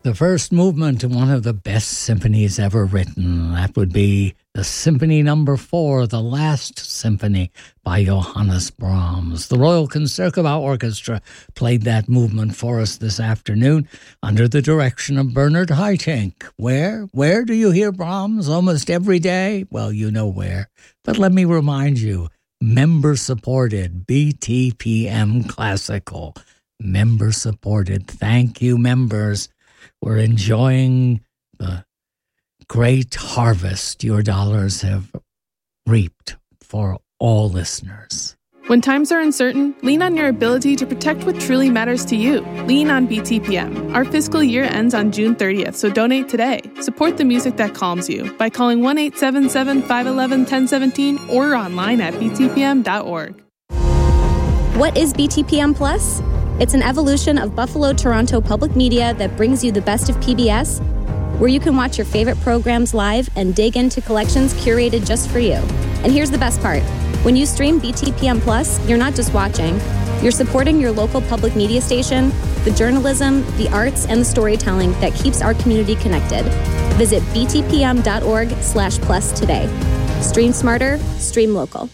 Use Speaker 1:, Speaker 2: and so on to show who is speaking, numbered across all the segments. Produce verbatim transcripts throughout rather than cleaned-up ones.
Speaker 1: The first movement in one of the best symphonies ever written. That would be the Symphony Number Four, the Last Symphony by Johannes Brahms. The Royal Concertgebouw Orchestra played that movement for us this afternoon under the direction of Bernard Haitink. Where? Where do you hear Brahms? Almost every day? Well, you know where. But let me remind you, member-supported B T P M Classical. Member-supported. Thank you, members. We're enjoying the great harvest your dollars have reaped for all listeners.
Speaker 2: When times are uncertain, lean on your ability to protect what truly matters to you. Lean on B T P M. Our fiscal year ends on June thirtieth, so donate today. Support the music that calms you by calling one eight seven seven, five one one, one zero one seven or online at b t p m dot org.
Speaker 3: What is B T P M Plus? It's an evolution of Buffalo Toronto Public Media that brings you the best of P B S, where you can watch your favorite programs live and dig into collections curated just for you. And here's the best part. When you stream B T P M Plus, you're not just watching. You're supporting your local public media station, the journalism, the arts, and the storytelling that keeps our community connected. Visit b t p m dot org slash plus today. Stream smarter, stream local.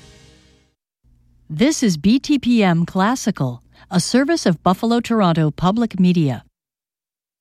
Speaker 4: This is B T P M Classical, a service of Buffalo Toronto Public Media.